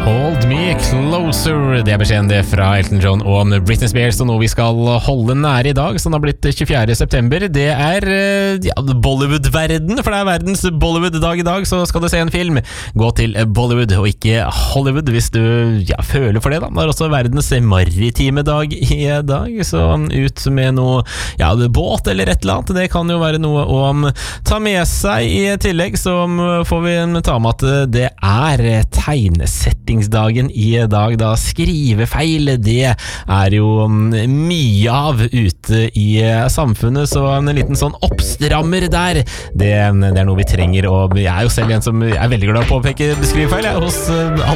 Hold Me Closer, det beskjeden det fra Elton John og Britney Spears, og noe vi skal holde nære i dag, som har blitt 24. september. Det Bollywood-verden, for det verdens Bollywood-dag i dag, så skal du se en film. Gå til Bollywood og ikke Hollywood hvis du føler for det da. Det også verdens maritime dag i dag, så ut med noe, båt eller et eller annet. Det kan jo være noe å ta med seg. I tillegg så får vi ta med at det tegnesettingsdagen i dag, da skrivefeil, det jo mye av ute i samfunnet, så en liten sånn oppstrammer der, det noe vi trenger, og jeg jo selv en som veldig glad på å påpeke skrivefeil hos